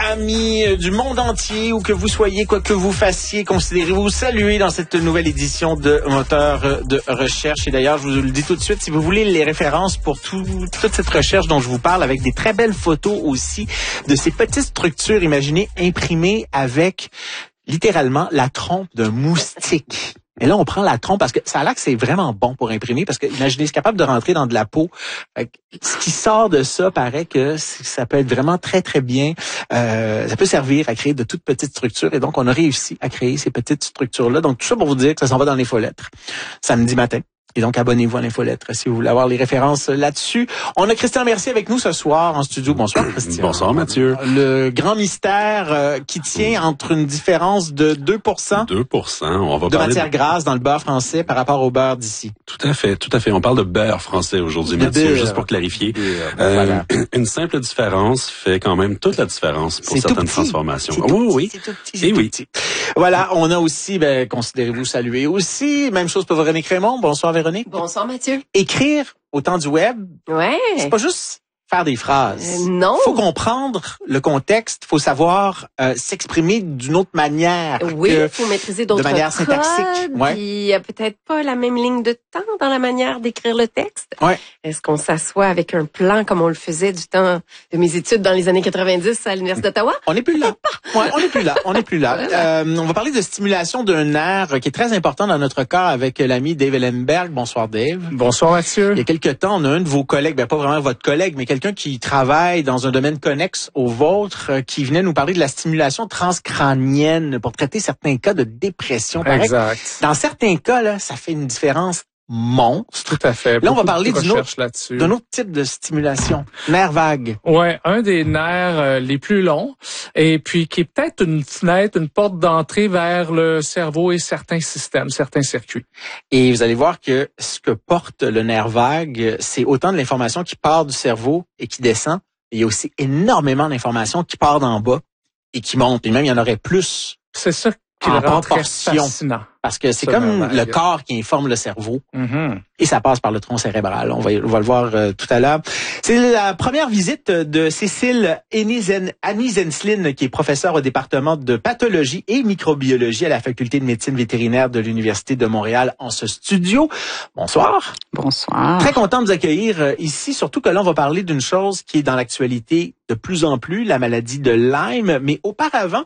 amis du monde entier, où que vous soyez, quoi que vous fassiez, considérez-vous saluer dans cette nouvelle édition de Moteur de recherche. Et d'ailleurs, je vous le dis tout de suite, si vous voulez les références pour toute cette recherche dont je vous parle, avec des très belles photos aussi de ces petites structures, imaginez, imprimées avec littéralement la trompe d'un moustique. Et là, on prend la trompe parce que ça a l'air que c'est vraiment bon pour imprimer parce que, imaginez, c'est capable de rentrer dans de la peau. Ce qui sort de ça paraît que ça peut être vraiment très, très bien. Ça peut servir à créer de toutes petites structures. Et donc, on a réussi à créer ces petites structures-là. Donc, tout ça pour vous dire que ça s'en va dans l'infolettre samedi matin. Et donc, abonnez-vous à l'infolettre si vous voulez avoir les références là-dessus. On a Christian Mercier avec nous ce soir en studio. Bonsoir, Christian. Bonsoir, Mathieu. Le grand mystère qui tient entre une différence de 2%, 2%. On va de parler matière grasse dans le beurre français par rapport au beurre d'ici. Tout à fait. On parle de beurre français aujourd'hui, Mathieu, juste pour clarifier. Voilà. Une simple différence fait quand même toute la différence pour certaines transformations. Oui. C'est tout petit. Voilà, on a aussi, considérez-vous saluer aussi. Même chose pour Véronique Raymond. Bonsoir, Véronique. Bonsoir, Mathieu. Écrire au temps du web, c'est pas juste faire des phrases. Non. Faut comprendre le contexte, faut savoir s'exprimer d'une autre manière. Oui, il faut maîtriser d'autres codes. De manière syntaxique. Ouais. Puis il y a peut-être pas la même ligne de temps dans la manière d'écrire le texte. Ouais. Est-ce qu'on s'assoit avec un plan comme on le faisait du temps de mes études dans les années 90 à l'Université d'Ottawa? On n'est plus là. Ouais, on n'est plus là. Voilà. On va parler de stimulation d'un nerf qui est très important dans notre cas avec l'ami Dave Ellenberg. Bonsoir, Dave. Bonsoir, Mathieu. Il y a quelque temps, on a un de vos collègues, pas vraiment votre collègue, mais quelqu'un qui travaille dans un domaine connexe au vôtre, qui venait nous parler de la stimulation transcrânienne pour traiter certains cas de dépression. Exact. Dans certains cas, là, ça fait une différence monstre. Tout à fait. Là, on va parler d'un autre type de stimulation. Nerf vague. Ouais, un des nerfs les plus longs et puis qui est peut-être une fenêtre, une porte d'entrée vers le cerveau et certains systèmes, certains circuits. Et vous allez voir que ce que porte le nerf vague, c'est autant de l'information qui part du cerveau et qui descend. Il y a aussi énormément d'informations qui part d'en bas et qui montent. Et même, il y en aurait plus. C'est ça qui le rend très fascinant. Parce que c'est comme le corps qui informe le cerveau. Et ça passe par le tronc cérébral. On va le voir tout à l'heure. C'est la première visite de Cécile Anizenslin, qui est professeure au département de pathologie et microbiologie à la faculté de médecine vétérinaire de l'Université de Montréal en ce studio. Bonsoir. Bonsoir. Très content de vous accueillir ici, surtout que là, on va parler d'une chose qui est dans l'actualité de plus en plus, la maladie de Lyme. Mais auparavant,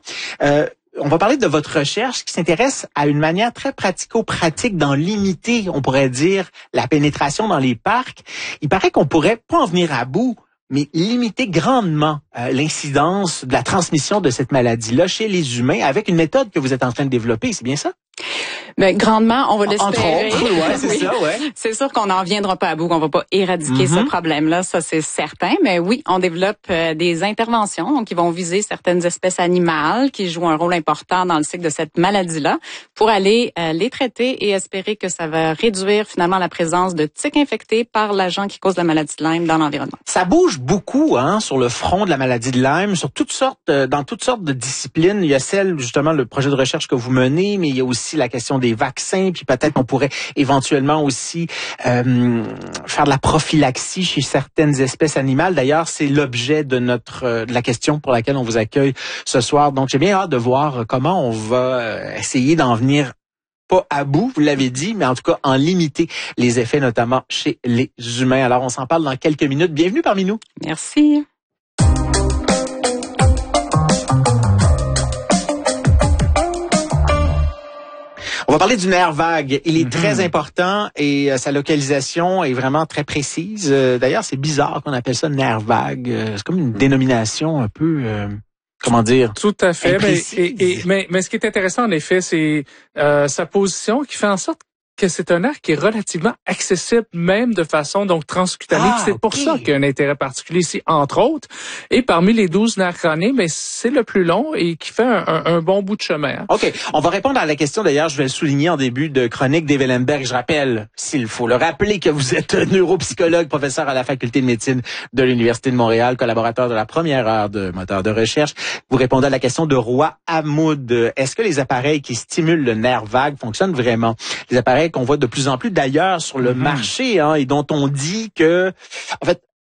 on va parler de votre recherche qui s'intéresse à une manière très pratico-pratique d'en limiter, on pourrait dire, la pénétration dans les parcs. Il paraît qu'on pourrait pas en venir à bout, mais limiter grandement l'incidence de la transmission de cette maladie-là chez les humains avec une méthode que vous êtes en train de développer, c'est bien ça? Mais grandement, on va l'espérer. Entre autres, ouais, c'est ça, ouais. C'est sûr qu'on n'en viendra pas à bout, qu'on va pas éradiquer ce problème-là, ça c'est certain. Mais oui, on développe des interventions, donc qui vont viser certaines espèces animales qui jouent un rôle important dans le cycle de cette maladie-là, pour aller les traiter et espérer que ça va réduire finalement la présence de tiques infectés par l'agent qui cause la maladie de Lyme dans l'environnement. Ça bouge beaucoup, sur le front de la maladie de Lyme, sur dans toutes sortes de disciplines. Il y a celle, justement, le projet de recherche que vous menez, mais il y a aussi la question des vaccins, puis peut-être qu'on pourrait éventuellement aussi faire de la prophylaxie chez certaines espèces animales. D'ailleurs, c'est l'objet de de la question pour laquelle on vous accueille ce soir. Donc, j'ai bien hâte de voir comment on va essayer d'en venir pas à bout, vous l'avez dit, mais en tout cas en limiter les effets, notamment chez les humains. Alors, on s'en parle dans quelques minutes. Bienvenue parmi nous. Merci. On va parler du nerf vague. Il est très important et sa localisation est vraiment très précise. D'ailleurs, c'est bizarre qu'on appelle ça nerf vague. C'est comme une dénomination un peu... comment dire? Tout à fait. Mais ce qui est intéressant, en effet, c'est sa position qui fait en sorte que c'est un nerf qui est relativement accessible, même de façon donc transcutanée. C'est pour ça qu'il y a un intérêt particulier ici, entre autres. Et parmi les 12 nerfs crâniens, mais c'est le plus long et qui fait un bon bout de chemin. OK. On va répondre à la question, d'ailleurs, je vais le souligner en début de chronique, Dave Ellenberg. Je rappelle, s'il faut le rappeler, que vous êtes neuropsychologue, professeur à la faculté de médecine de l'Université de Montréal, collaborateur de la première heure de Moteur de recherche. Vous répondez à la question de Roy Hamoud. Est-ce que les appareils qui stimulent le nerf vague fonctionnent vraiment? Les appareils qu'on voit de plus en plus d'ailleurs sur le marché, et dont on dit que, en fait,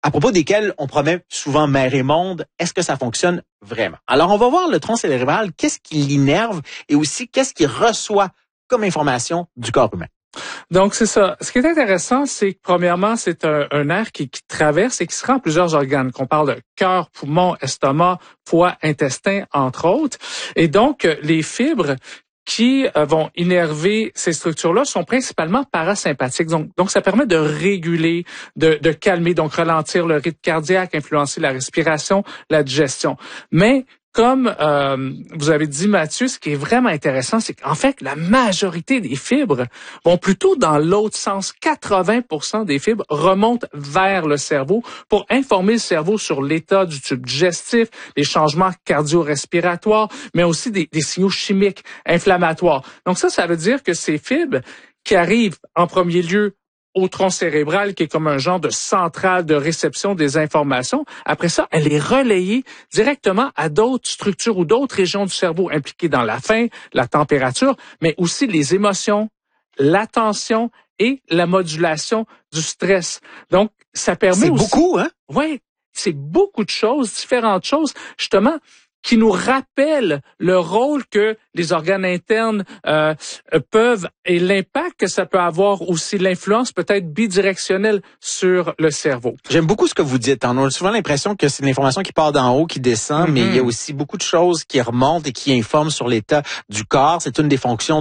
à propos desquels on promet souvent mer et monde. Est-ce que ça fonctionne vraiment? Alors, on va voir le tronc cérébral, qu'est-ce qui l'innerve et aussi qu'est-ce qu'il reçoit comme information du corps humain. Donc, c'est ça. Ce qui est intéressant, c'est que, premièrement, c'est un nerf qui traverse et qui se rend à plusieurs organes, qu'on parle de cœur, poumon, estomac, foie, intestin, entre autres. Et donc, les fibres qui vont innerver ces structures-là sont principalement parasympathiques. Donc ça permet de réguler, de calmer, donc ralentir le rythme cardiaque, influencer la respiration, la digestion. Mais comme vous avez dit, Mathieu, ce qui est vraiment intéressant, c'est qu'en fait, la majorité des fibres vont plutôt dans l'autre sens. 80% des fibres remontent vers le cerveau pour informer le cerveau sur l'état du tube digestif, les changements cardio-respiratoires, mais aussi des signaux chimiques inflammatoires. Donc ça veut dire que ces fibres qui arrivent en premier lieu au tronc cérébral, qui est comme un genre de centrale de réception des informations. Après ça, elle est relayée directement à d'autres structures ou d'autres régions du cerveau impliquées dans la faim, la température, mais aussi les émotions, l'attention et la modulation du stress. Donc, ça permet aussi... C'est beaucoup, hein? Oui, c'est beaucoup de choses, différentes choses, justement, qui nous rappelle le rôle que les organes internes peuvent et l'impact que ça peut avoir aussi, l'influence peut-être bidirectionnelle sur le cerveau. J'aime beaucoup ce que vous dites. On a souvent l'impression que c'est l'information qui part d'en haut, qui descend, mais il y a aussi beaucoup de choses qui remontent et qui informent sur l'état du corps. C'est une des fonctions